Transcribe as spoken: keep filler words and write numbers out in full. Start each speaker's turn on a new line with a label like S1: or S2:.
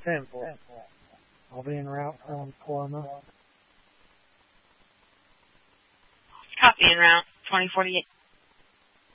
S1: ten four. I'll be en route from Paloma.
S2: Copy en route, twenty forty-eight.